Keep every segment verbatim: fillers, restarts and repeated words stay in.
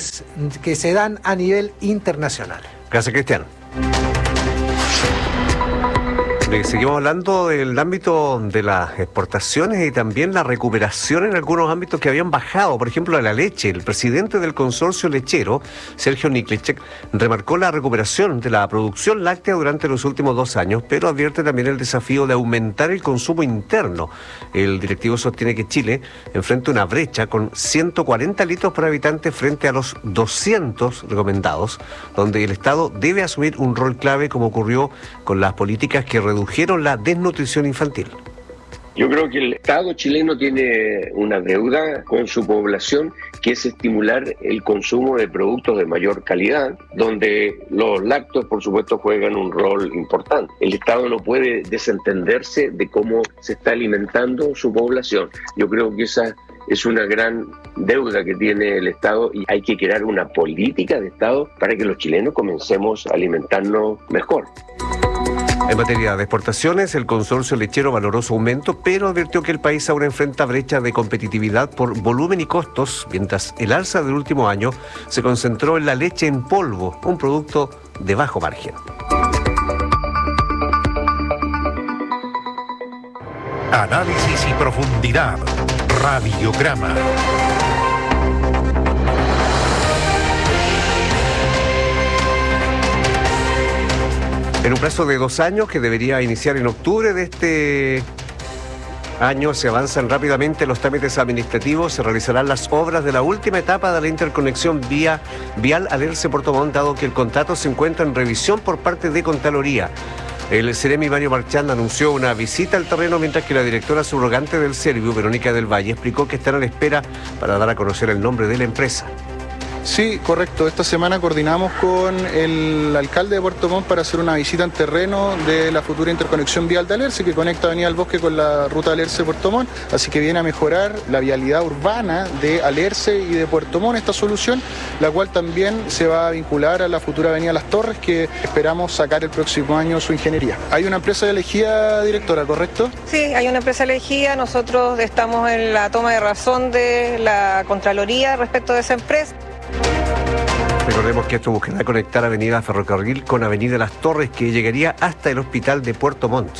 oportunidades que se dan a nivel internacional. Gracias, Cristian. Seguimos hablando del ámbito de las exportaciones y también la recuperación en algunos ámbitos que habían bajado, por ejemplo, la leche. El presidente del consorcio lechero, Sergio Niklicek, remarcó la recuperación de la producción láctea durante los últimos dos años, pero advierte también el desafío de aumentar el consumo interno. El directivo sostiene que Chile enfrenta una brecha con ciento cuarenta litros por habitante frente a los doscientos recomendados, donde el Estado debe asumir un rol clave, como ocurrió con las políticas que redujeron la desnutrición infantil. Yo creo que el Estado chileno tiene una deuda con su población, que es estimular el consumo de productos de mayor calidad, donde los lácteos, por supuesto, juegan un rol importante. El Estado no puede desentenderse de cómo se está alimentando su población. Yo creo que esa es una gran deuda que tiene el Estado y hay que crear una política de Estado para que los chilenos comencemos a alimentarnos mejor. En materia de exportaciones, el consorcio lechero valoró su aumento, pero advirtió que el país ahora enfrenta brechas de competitividad por volumen y costos, mientras el alza del último año se concentró en la leche en polvo, un producto de bajo margen. Análisis y profundidad. Radiograma. En un plazo de dos años, que debería iniciar en octubre de este año, se avanzan rápidamente los trámites administrativos. Se realizarán las obras de la última etapa de la interconexión vía vial Alerce-Puerto Montt, dado que el contrato se encuentra en revisión por parte de Contraloría. El Ceremi Mario Marchand anunció una visita al terreno, mientras que la directora subrogante del Serviu, Verónica del Valle, explicó que están a la espera para dar a conocer el nombre de la empresa. Sí, correcto. Esta semana coordinamos con el alcalde de Puerto Montt para hacer una visita en terreno de la futura interconexión vial de Alerce, que conecta Avenida del Bosque con la ruta Alerce-Puerto Montt. Así que viene a mejorar la vialidad urbana de Alerce y de Puerto Montt esta solución, la cual también se va a vincular a la futura Avenida Las Torres, que esperamos sacar el próximo año su ingeniería. Hay una empresa elegida, directora, ¿correcto? Sí, hay una empresa elegida. Nosotros estamos en la toma de razón de la Contraloría respecto de esa empresa. Recordemos que esto buscará conectar Avenida Ferrocarril con Avenida Las Torres, que llegaría hasta el Hospital de Puerto Montt.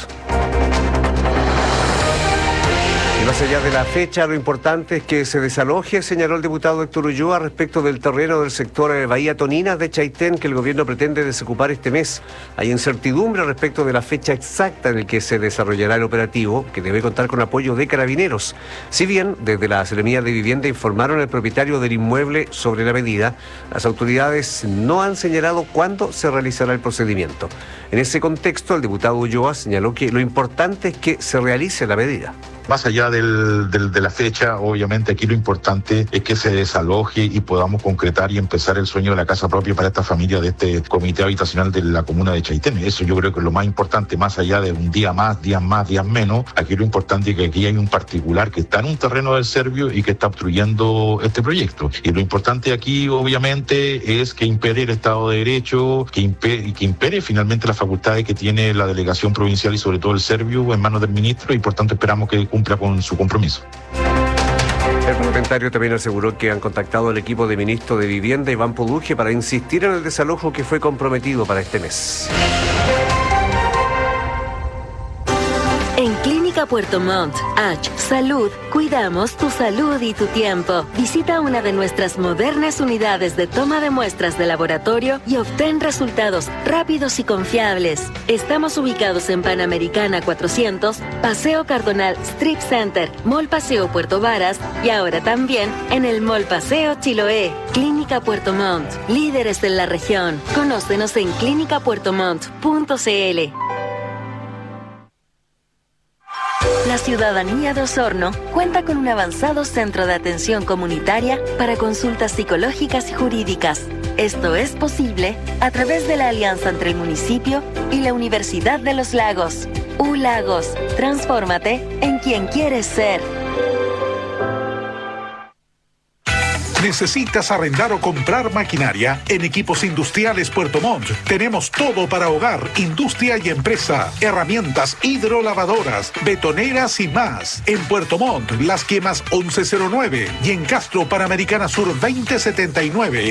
Y más allá de la fecha, lo importante es que se desaloje, señaló el diputado Héctor Ulloa respecto del terreno del sector de Bahía Toninas de Chaitén, que el gobierno pretende desocupar este mes. Hay incertidumbre respecto de la fecha exacta en la que se desarrollará el operativo, que debe contar con apoyo de Carabineros. Si bien desde la Seremía de Vivienda informaron al propietario del inmueble sobre la medida, las autoridades no han señalado cuándo se realizará el procedimiento. En ese contexto, el diputado Ulloa señaló que lo importante es que se realice la medida. Más allá del, del, de la fecha, obviamente aquí lo importante es que se desaloje y podamos concretar y empezar el sueño de la casa propia para esta familia de este comité habitacional de la comuna de Chaitén. Eso yo creo que es lo más importante, más allá de un día más, días más, días menos. Aquí lo importante es que aquí hay un particular que está en un terreno del Serviu y que está obstruyendo este proyecto. Y lo importante aquí, obviamente, es que impere el Estado de Derecho, que impere, que impere finalmente las facultades que tiene la delegación provincial y sobre todo el Serviu en manos del ministro, y por tanto esperamos que cumpla con su compromiso. El parlamentario también aseguró que han contactado al equipo de ministro de Vivienda, Iván Poduje, para insistir en el desalojo que fue comprometido para este mes. En Clínica Puerto Montt, H. Salud, cuidamos tu salud y tu tiempo. Visita una de nuestras modernas unidades de toma de muestras de laboratorio y obtén resultados rápidos y confiables. Estamos ubicados en Panamericana cuatrocientos, Paseo Cardonal Strip Center, Mall Paseo Puerto Varas y ahora también en el Mall Paseo Chiloé. Clínica Puerto Montt, líderes en la región. Conócenos en clínica puerto montt punto c l. La ciudadanía de Osorno cuenta con un avanzado centro de atención comunitaria para consultas psicológicas y jurídicas. Esto es posible a través de la alianza entre el municipio y la Universidad de los Lagos. U Lagos, transfórmate en quien quieres ser. ¿Necesitas arrendar o comprar maquinaria? En Equipos Industriales Puerto Montt tenemos todo para hogar, industria y empresa. Herramientas hidrolavadoras, betoneras y más. En Puerto Montt, Las Quemas once cero nueve y en Castro, Panamericana Sur veinte setenta y nueve.